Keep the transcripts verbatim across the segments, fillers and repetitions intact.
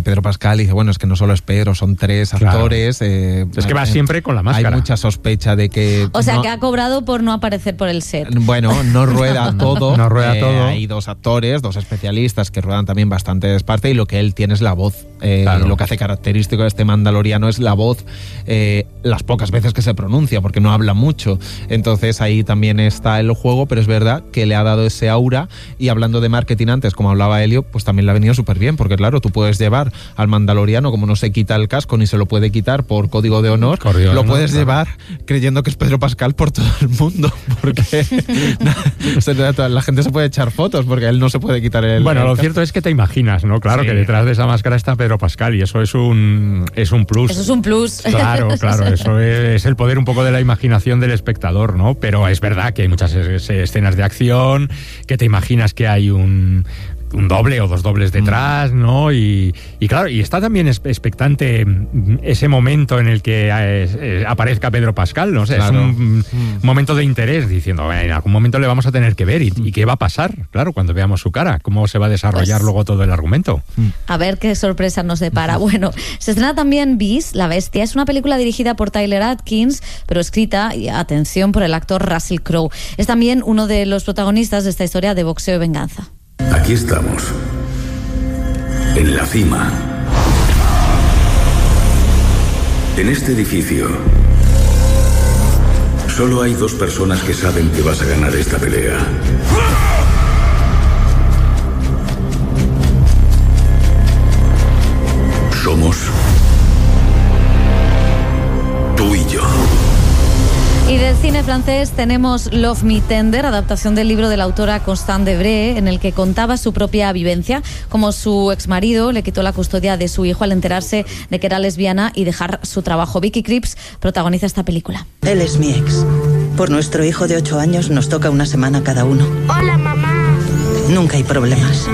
Pedro Pascal y dice, bueno, es que no solo es Pedro, son tres Claro. actores. Eh, Es que va eh, siempre con la máscara. Hay mucha sospecha de que... O sea, no- que ha cobrado por no aparecer por el set. Bueno, no rueda todo. No rueda Eh, todo. Hay dos actores, dos especialistas que ruedan también bastante de parte y lo que él tiene es la voz. Eh, Claro. Lo que hace característico de este mandaloriano es la voz, eh, las pocas veces que se pronuncia, porque no habla mucho. Entonces ahí también está el juego, pero es verdad que le ha dado ese aura. Y hablando de marketing antes, como hablaba Elio, pues también le ha venido súper bien, porque claro, tú puedes llevar al mandaloriano, como no se quita el casco ni se lo puede quitar por código de honor, Código de lo honor, puedes claro. llevar creyendo que es Pedro Pascal por todo el mundo, porque la gente se puede echar fotos porque él no se puede quitar el... Bueno, el lo casco. cierto es que te imaginas, ¿no? Claro, Sí. que detrás de esa máscara está Pedro Pascal y eso es un, es un plus. Eso es un plus. Claro, claro, eso es el poder un poco de la imaginación del espectador, ¿no? Pero es verdad que hay muchas es- escenas de acción, que te imaginas que hay un, un doble o dos dobles detrás, ¿no? Y, y claro, y está también es- expectante mm, ese momento en el que eh, eh, aparezca Pedro Pascal, ¿no? O sea, Claro. es un mm, momento de interés, diciendo, "Bueno, en algún momento le vamos a tener que ver y, y qué va a pasar, claro, cuando veamos su cara, cómo se va a desarrollar Pues- luego todo el argumento. A ver qué sorpresa nos depara. Bueno, se estrena también Beast, La Bestia. Es una película dirigida por Tyler Atkins, pero escrita, y atención, por el actor Russell Crowe. Es también uno de los protagonistas de esta historia de boxeo y venganza. Aquí estamos, en la cima. En este edificio, solo hay dos personas que saben que vas a ganar esta pelea. Somos tú y yo. Y del cine francés tenemos Love Me Tender, adaptación del libro de la autora Constance Debré, en el que contaba su propia vivencia, como su exmarido le quitó la custodia de su hijo al enterarse de que era lesbiana y dejar su trabajo. Vicky Krieps protagoniza esta película. Él es mi ex. Por nuestro hijo de ocho años nos toca una semana cada uno. Hola, mamá. Nunca hay problemas.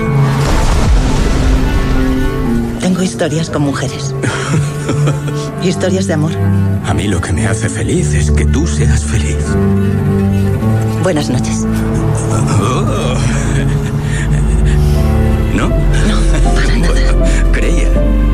Tengo historias con mujeres. Historias de amor. A mí lo que me hace feliz es que tú seas feliz. Buenas noches. Oh. ¿No? No, para nada. Creía.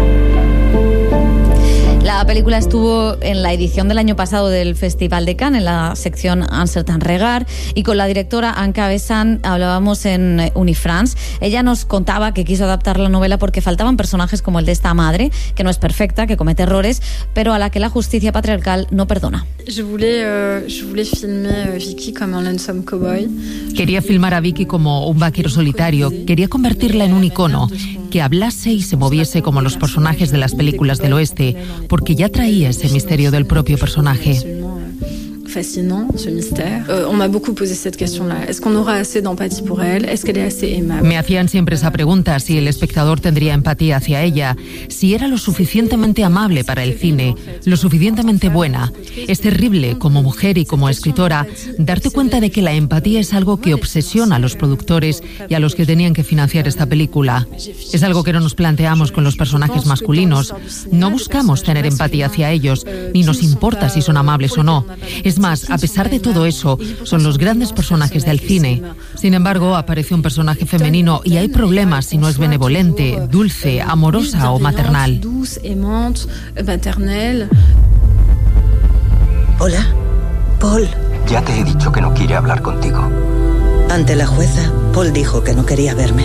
La película estuvo en la edición del año pasado del Festival de Cannes, en la sección Un certain regard, y con la directora Anka Besant hablábamos en Unifrance. Ella nos contaba que quiso adaptar la novela porque faltaban personajes como el de esta madre, que no es perfecta, que comete errores, pero a la que la justicia patriarcal no perdona. Je voulais, euh, je voulais filmer euh, Vicky comme un handsome cowboy. Quería filmar a Vicky como un vaquero solitario, quería convertirla en un icono, que hablase y se moviese como los personajes de las películas del oeste, porque ya traía ese misterio del propio personaje. Fascinant, ce mystère. Euh, on m'a beaucoup posé cette question-là. Est-ce qu'on aura assez d'empathie pour elle? Est-ce qu'elle est assez aimable? Me hacían siempre esa pregunta, si el espectador tendría empatía hacia ella, si era lo suficientemente amable para el cine, lo suficientemente buena. Es terrible, como mujer y como escritora, darte cuenta de que la empatía es algo que obsesiona a los productores y a los que tenían que financiar esta película. Es algo que no nos planteamos con los personajes masculinos. No buscamos tener empatía hacia ellos, ni nos importa si son amables o no. Es más, a pesar de todo eso, son los grandes personajes del cine. Sin embargo, aparece un personaje femenino y hay problemas si no es benevolente, dulce, amorosa o maternal. Hola, Paul. Ya te he dicho que no quiere hablar contigo. Ante la jueza, Paul dijo que no quería verme.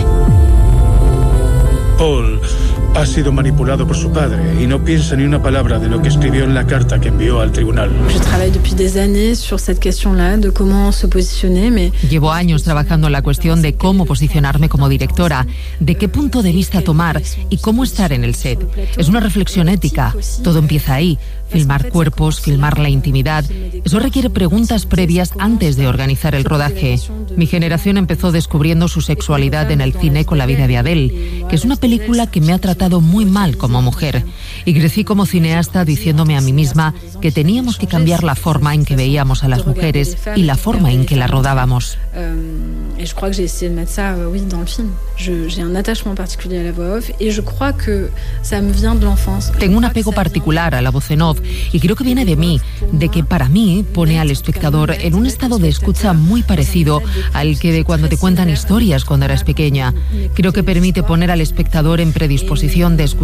Paul ha sido manipulado por su padre y no piensa ni una palabra de lo que escribió en la carta que envió al tribunal. Je travaille depuis des années sur cette question-là, de comment se positionner, mais... Llevo años trabajando en la cuestión de cómo posicionarme como directora, de qué punto de vista tomar y cómo estar en el set. Es una reflexión ética. Todo empieza ahí. Filmar cuerpos, filmar la intimidad. Eso requiere preguntas previas antes de organizar el rodaje. Mi generación empezó descubriendo su sexualidad en el cine con La vida de Adele, que es una película que me ha tratado muy mal como mujer. Y crecí como cineasta diciéndome a mí misma que teníamos que cambiar la forma en que veíamos a las mujeres y la forma en que las rodábamos. Et je crois que j'ai essayé de mettre ça, oui, dans le film. Je, j'ai un attachement particulier à la voix off et je crois que ça me vient de l'enfance. Tengo un apego particular a la voz en off y creo que viene de mí, de que para mí pone al espectador en un estado de escucha muy parecido al que de cuando te cuentan historias cuando eras pequeña. Creo que permite poner al espectador en predisposición de escuchar